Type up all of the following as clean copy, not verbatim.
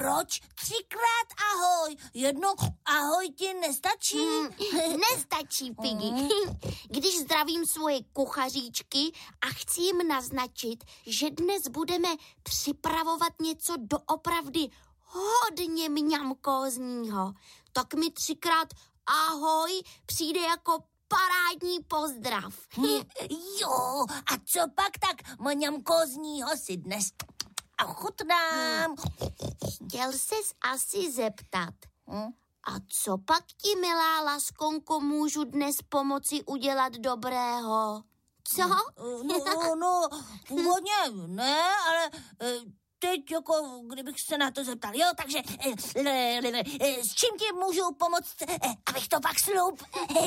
proč 3krát ahoj? Jedno ahoj ti nestačí? Nestačí, Piggy. Když zdravím svoje kuchaříčky a chci jim naznačit, že dnes budeme připravovat něco doopravdy hodně mňamkózního, tak mi 3krát ahoj přijde jako parádní pozdrav. Jo, a co pak tak mňamkózního si dnes ochutnám? Chtěl ses asi zeptat, a co pak ti, milá laskonko, můžu dnes pomoci udělat dobrého? Co? No, původně ne, ale teď jako kdybych se na to zeptal. Jo, takže s čím ti můžu pomoct, abych to pak sloup?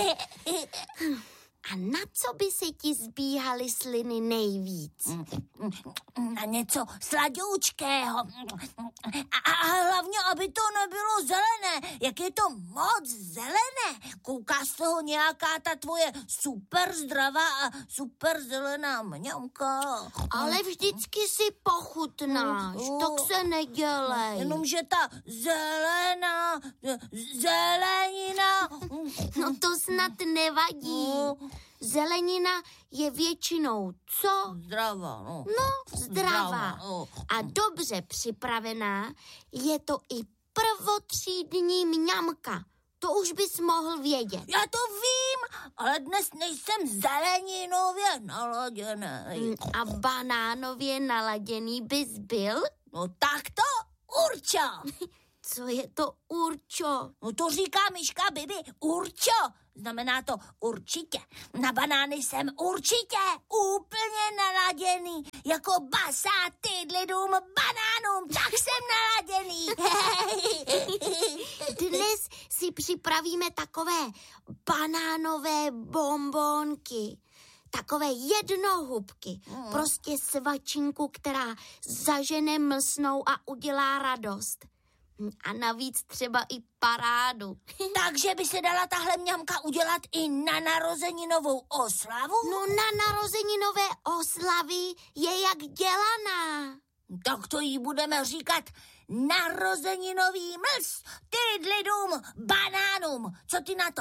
A na co by se ti zbíhaly sliny nejvíc? Na něco sladoučkého. A hlavně, aby to nebylo zelené. Jak je to moc zelené. Kouká z toho nějaká ta tvoje super zdravá a super zelená mňamka. Ale vždycky si pochutnáš, tak se nedělej. Jenomže ta zelenina... No to snad nevadí. Zelenina je většinou co? Zdravá, no. No, zdravá. A dobře připravená je to i prvotřídní mňamka. To už bys mohl vědět. Já to vím, ale dnes nejsem zeleninově naladěný. A banánově naladěný bys byl? No tak to určo. Co je to určo? No to říká myška Bibi, určo. Znamená to určitě. Na banány jsem určitě úplně naladěný. Jako basátý lidům banánům, tak jsem naladěný. Dnes si připravíme takové banánové bonbonky. Takové jednohubky. Prostě svačinku, která zažene mlsnou a udělá radost. A navíc třeba i parádu. Takže by se dala tahle mňamka udělat i na narozeninovou oslavu? No na narozeninové oslavy je jak dělaná. Tak to jí budeme říkat narozeninový mls, lidům banánům. Co ty na to?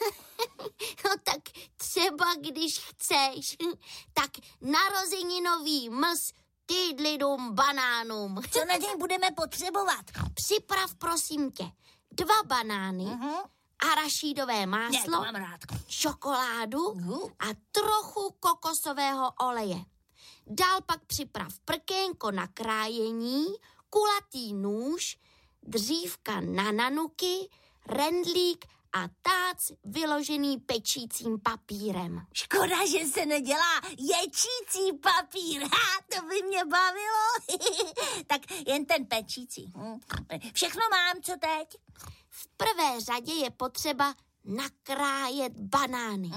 No tak třeba když chceš, tak narozeninový mls lidům banánům. Co na něj budeme potřebovat? Připrav prosím tě 2 banány, arašídové máslo, mám rád. Čokoládu a trochu kokosového oleje. Dál pak připrav prkénko na krájení, kulatý nůž, dřívka na nanuky, rendlík a tác vyložený pečícím papírem. Škoda, že se nedělá ječící papír. To by mě bavilo. Tak jen ten pečící. Všechno mám, co teď? V prvé řadě je potřeba nakrájet banány.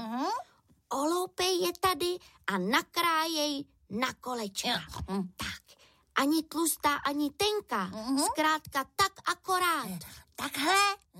Oloupej je tady a nakrájej na kolečka. Tak, ani tlustá, ani tenká. Zkrátka tak akorát. Takhle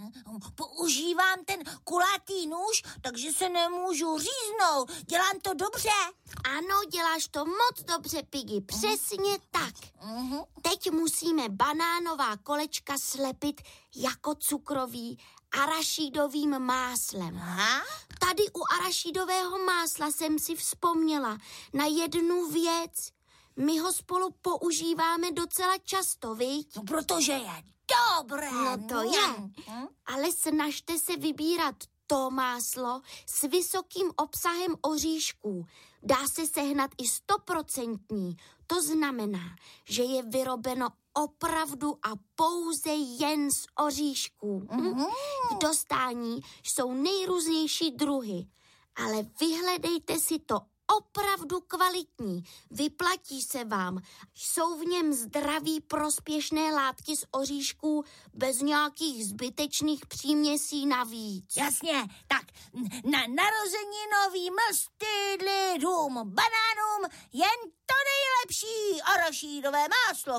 používám ten kulatý nůž, takže se nemůžu říznout. Dělám to dobře. Ano, děláš to moc dobře, Piggy. Přesně tak. Teď musíme banánová kolečka slepit jako cukroví arašídovým máslem. Tady u arašídového másla jsem si vzpomněla na jednu věc. My ho spolu používáme docela často, viď? No, protože je dobré. No to je. Ale snažte se vybírat to máslo s vysokým obsahem oříšků. Dá se sehnat i 100%. To znamená, že je vyrobeno opravdu a pouze jen z oříšků. K dostání jsou nejrůznější druhy, ale vyhledejte si to opravdu kvalitní, vyplatí se vám. Jsou v něm zdraví prospěšné látky z oříšků bez nějakých zbytečných příměsí navíc. Jasně, tak na narozeninový mls lidům banánům jen to nejlepší arašídové máslo.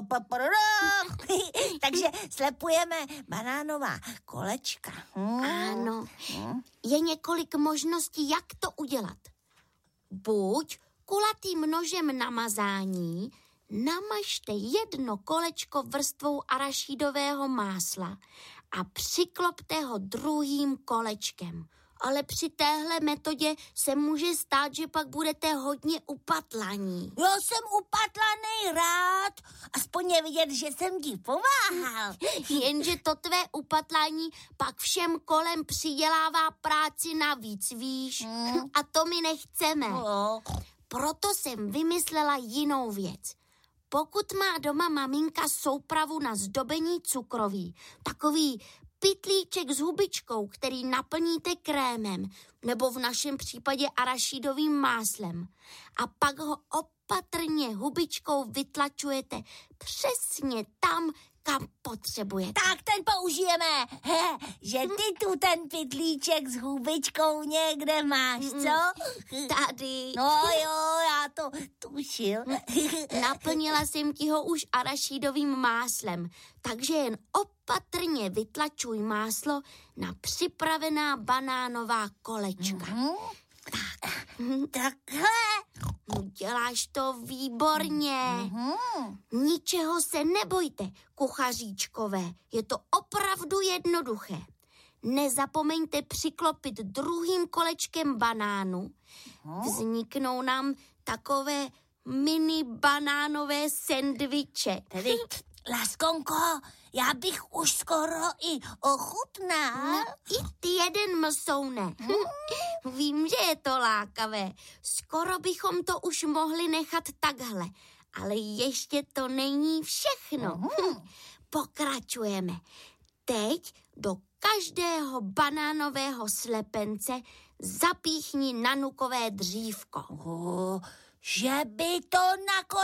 Takže slepujeme banánová kolečka. Ano, je několik možností, jak to udělat. Buď kulatým nožem na mazání, namažte jedno kolečko vrstvou arašídového másla a přiklopte ho druhým kolečkem. Ale při téhle metodě se může stát, že pak budete hodně upatlaní. Já jsem upatlanej rád. Aspoň je vidět, že jsem ti pomáhal. Jenže to tvé upatlání pak všem kolem přidělává práci navíc, víš? A to my nechceme. Proto jsem vymyslela jinou věc. Pokud má doma maminka soupravu na zdobení cukroví, takový pytlíček s hubičkou, který naplníte krémem, nebo v našem případě arašídovým máslem, a pak ho opatrně hubičkou vytlačujete přesně tam, kam potřebujete. Tak ten použijeme. Že ty tu ten pytlíček s hubičkou někde máš, co? Tady. No jo, já to tušil. Naplnila jsem ti ho už arašídovým máslem, takže jen opatrně vytlačuj máslo na připravená banánová kolečka. Takhle. Děláš to výborně. Ničeho se nebojte, kuchaříčkové. Je to opravdu jednoduché. Nezapomeňte přiklopit druhým kolečkem banánu. Vzniknou nám takové mini banánové sendviče. Tedy, Laskonko, já bych už skoro i ochutnal. No, i ty jeden mlsoune. Vím, že je to lákavé. Skoro bychom to už mohli nechat takhle. Ale ještě to není všechno. Pokračujeme. Teď do každého banánového slepence zapíchni nanukové dřívko. Že by to nakonec